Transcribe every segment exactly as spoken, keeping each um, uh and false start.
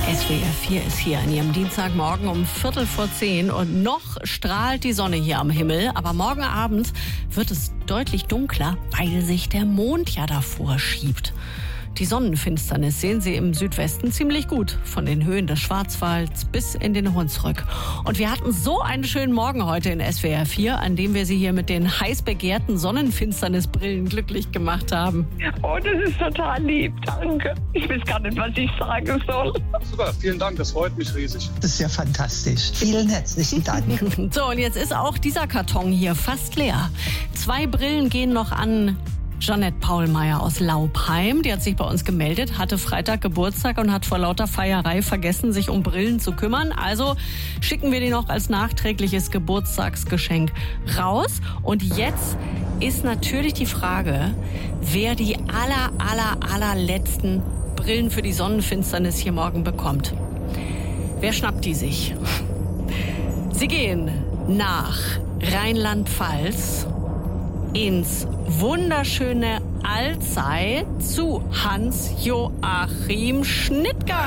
S W R vier ist hier an ihrem Dienstagmorgen um Viertel vor zehn und noch strahlt die Sonne hier am Himmel. Aber morgen Abend wird es deutlich dunkler, weil sich der Mond ja davor schiebt. Die Sonnenfinsternis sehen Sie im Südwesten ziemlich gut, von den Höhen des Schwarzwalds bis in den Hunsrück. Und wir hatten so einen schönen Morgen heute in S W R vier, an dem wir Sie hier mit den heiß begehrten Sonnenfinsternisbrillen glücklich gemacht haben. Oh, das ist total lieb, danke. Ich weiß gar nicht, was ich sagen soll. Super, vielen Dank, das freut mich riesig. Das ist ja fantastisch. Vielen herzlichen Dank. So, und jetzt ist auch dieser Karton hier fast leer. Zwei Brillen gehen noch an Jeanette Paulmeier aus Laupheim, die hat sich bei uns gemeldet, hatte Freitag Geburtstag und hat vor lauter Feierei vergessen, sich um Brillen zu kümmern. Also schicken wir die noch als nachträgliches Geburtstagsgeschenk raus. Und jetzt ist natürlich die Frage, wer die aller, aller, allerletzten Brillen für die Sonnenfinsternis hier morgen bekommt. Wer schnappt die sich? Sie gehen nach Rheinland-Pfalz ins wunderschöne Alzey zu Hans-Joachim Schnittger.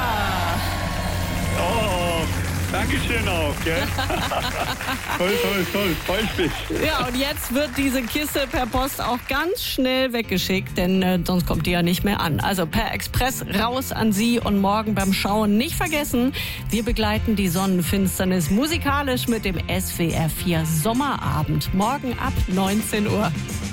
Oh, danke schön auch, gell? Toll, toll, toll, freut mich. Ja, und jetzt wird diese Kiste per Post auch ganz schnell weggeschickt, denn äh, sonst kommt die ja nicht mehr an. Also per Express raus an Sie und morgen beim Schauen nicht vergessen, wir begleiten die Sonnenfinsternis musikalisch mit dem S W R vier Sommerabend. Morgen ab neunzehn Uhr.